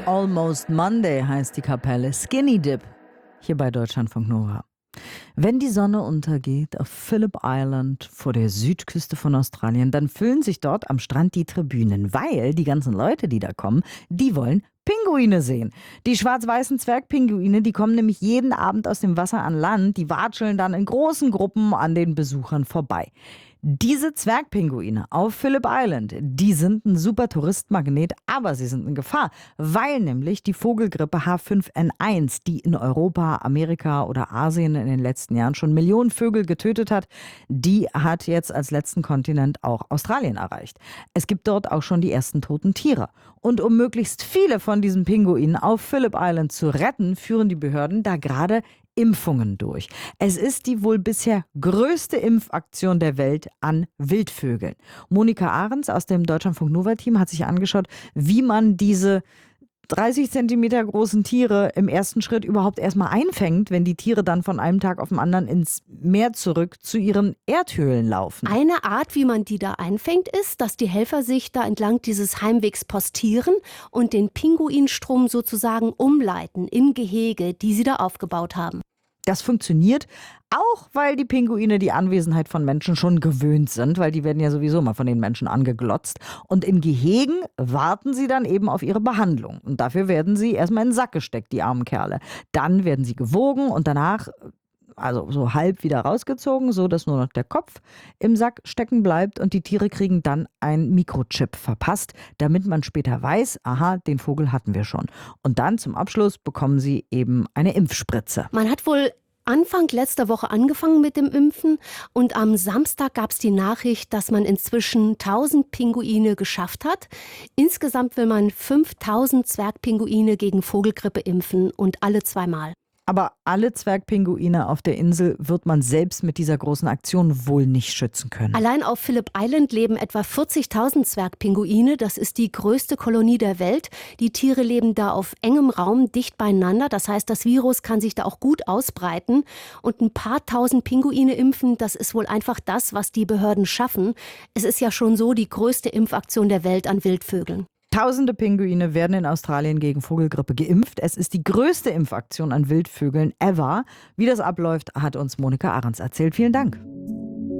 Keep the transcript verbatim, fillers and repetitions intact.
Almost Monday heißt die Kapelle Skinny Dip hier bei Deutschlandfunk Nova. Wenn die Sonne untergeht auf Phillip Island vor der Südküste von Australien, dann füllen sich dort am Strand die Tribünen, weil die ganzen Leute, die da kommen, die wollen Pinguine sehen. Die schwarz-weißen Zwergpinguine, die kommen nämlich jeden Abend aus dem Wasser an Land, die watscheln dann in großen Gruppen an den Besuchern vorbei. Diese Zwergpinguine auf Phillip Island, die sind ein super Touristmagnet, aber sie sind in Gefahr, weil nämlich die Vogelgrippe H fünf N eins, die in Europa, Amerika oder Asien in den letzten Jahren schon Millionen Vögel getötet hat, die hat jetzt als letzten Kontinent auch Australien erreicht. Es gibt dort auch schon die ersten toten Tiere. Und um möglichst viele von diesen Pinguinen auf Phillip Island zu retten, führen die Behörden da gerade Impfungen durch. Es ist die wohl bisher größte Impfaktion der Welt an Wildvögeln. Monika Ahrens aus dem Deutschlandfunk Nova-Team hat sich angeschaut, wie man diese dreißig Zentimeter großen Tiere im ersten Schritt überhaupt erstmal einfängt, wenn die Tiere dann von einem Tag auf den anderen ins Meer zurück zu ihren Erdhöhlen laufen. Eine Art, wie man die da einfängt, ist, dass die Helfer sich da entlang dieses Heimwegs postieren und den Pinguinstrom sozusagen umleiten in Gehege, die sie da aufgebaut haben. Das funktioniert auch, weil die Pinguine die Anwesenheit von Menschen schon gewöhnt sind, weil die werden ja sowieso mal von den Menschen angeglotzt. Und in Gehegen warten sie dann eben auf ihre Behandlung. Und dafür werden sie erstmal in den Sack gesteckt, die armen Kerle. Dann werden sie gewogen und danach, also so halb wieder rausgezogen, so dass nur noch der Kopf im Sack stecken bleibt. Und die Tiere kriegen dann ein Mikrochip verpasst, damit man später weiß, aha, den Vogel hatten wir schon. Und dann zum Abschluss bekommen sie eben eine Impfspritze. Man hat wohl Anfang letzter Woche angefangen mit dem Impfen und am Samstag gab es die Nachricht, dass man inzwischen tausend Pinguine geschafft hat. Insgesamt will man fünftausend Zwergpinguine gegen Vogelgrippe impfen und alle zweimal. Aber alle Zwergpinguine auf der Insel wird man selbst mit dieser großen Aktion wohl nicht schützen können. Allein auf Phillip Island leben etwa vierzigtausend Zwergpinguine. Das ist die größte Kolonie der Welt. Die Tiere leben da auf engem Raum, dicht beieinander. Das heißt, das Virus kann sich da auch gut ausbreiten. Und ein paar tausend Pinguine impfen, das ist wohl einfach das, was die Behörden schaffen. Es ist ja schon so die größte Impfaktion der Welt an Wildvögeln. Tausende Pinguine werden in Australien gegen Vogelgrippe geimpft. Es ist die größte Impfaktion an Wildvögeln ever. Wie das abläuft, hat uns Monika Ahrens erzählt. Vielen Dank.